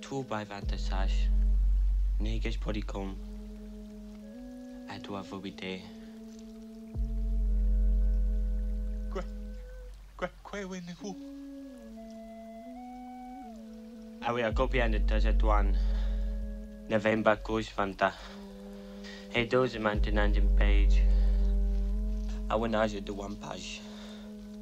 tu bai vanta sas. Neges podi com. A tua vobide. Quai win who? Awi a copia de Tazatuan. November Kush Vanta. Hey, those mantinandin page. I went out to one page.